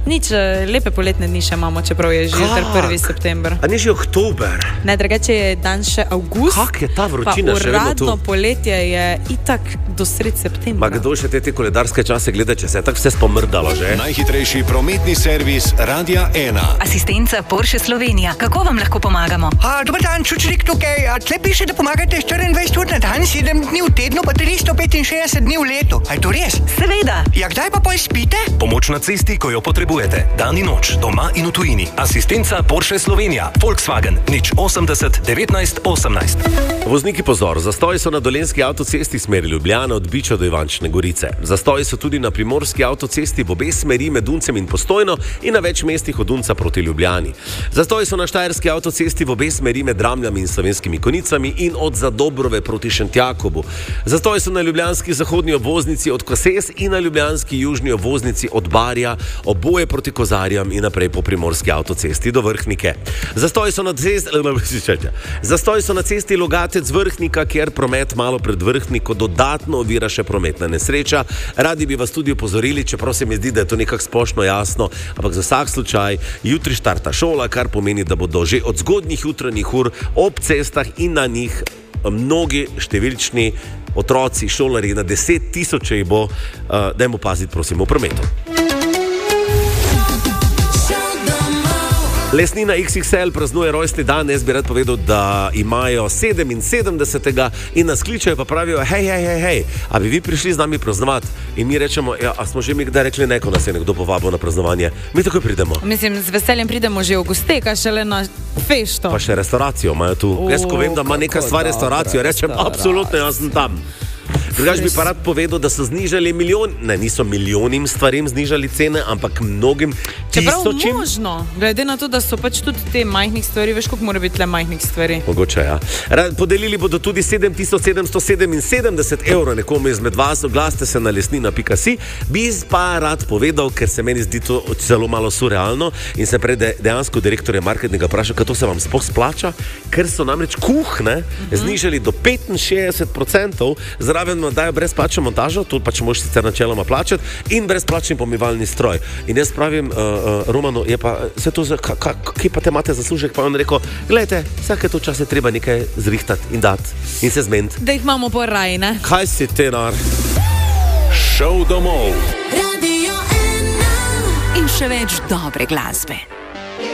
Nič, lepe poletne dni še imamo, čeprav je že jutri 1. september. A ni že oktober? Ne, drugače je dan še avgust. Kak je ta vročina še vedno tu? Uradno poletje je itak do sred septembra. Ma kdo še te koledarske čase gleda, če se je tako vse spomrdalo že? Najhitrejši prometni servis Radia 1. Asistenca Porsche Slovenija. Kako vam lahko pomagamo? Dobar dan, Čučrik tukaj. Tle piše, da pomagate 24 ur na dan, 7 dni v tednu, pa 365 dni v letu. A je to res? Seveda. Ja, kdaj pa pol spite? Pomoč na cesti, ko jo potrebujete. Dan in noč, doma in v tujini. Asistenca Porsche Slovenija. Volkswagen, nič 80 19 18. Vozniki pozor, zastoji so na Dolenjski avtocesti smeri Ljubljana od Biča do Ivančne Gorice. Zastoji so tudi na Primorski avtocesti v obe smeri med Uncem in Postojno in na več mestih od Unca proti Ljubljani. Zastoji so na Štajerski avtocesti v obe smeri med Dramljami in Slovenskimi Konicami in od Zadobrove proti Šentjakobu. Zastoji so na ljubljanski zahodni obvoznici od Koses in na ljubljanski južni obvoznici od Barja, oboje proti Kozarjam in naprej po Primorski avtocesti do Vrhnike. Zastoji so na cesti Logatec Vrhnika, kjer promet malo pred Vrhniko dodatno ovira še prometna nesreča. Radi bi vas tudi opozorili, čeprav se mi zdi, da je to nekako splošno jasno, ampak za vsak slučaj jutri štarta šola, kar pomeni, da bodo že od zgodnjih jutranjih ur ob cestah in na njih mnogi številčni otroci, šolarji, na 10 tisoče jih bo, dajmo paziti prosim v prometu. Lesnina XXL praznuje rojstni dan, jaz bi rad povedal, da imajo 77. in nas kličejo pa pravijo, hej, a bi vi prišli z nami praznovati? In mi rečemo, ja, a smo že mi kdaj rekli neko, nas je nekdo povabil na praznovanje? Mi takoj pridemo. Mislim, z veseljem pridemo že v gosteka, šele na fešto. Pa še restauracijo imajo tu. Jaz, ko vem, da ima neka stvar restauracijo, rečem, absolutno, jaz sem tam. Drugač bi pa rad povedal, da so znižali niso milijonim stvarim znižali cene, ampak mnogim tisočim. Čeprav možno, glede na to, da so pač tudi te majhnih stvari, veš, koliko mora biti le majhnih stvari. Mogoče, ja. Podelili bodo tudi 7777 evrov nekomu izmed vas, oglasite se na lesnina.si. Bi pa rad povedal, ker se meni zdi to celo malo surrealno in se prej dejansko direktorja marketinga vprašal, kaj to se vam sploh splača, ker so namreč kuhne znižali do 65%, zraven vam dajo brezplačno montažo, to pač moš sicer načeloma plačati, in brezplačni pomivalni stroj. In jaz pravim Romanu, je pa vse to, kje pa te imate zaslužek? Pa on rekel, gledajte, vsake to čas je treba nekaj zrihtati in dati in se zmeniti. Da jih imamo po raj, ne? Kaj si te nar? Šel domov. Radio 1. In še več dobre glasbe.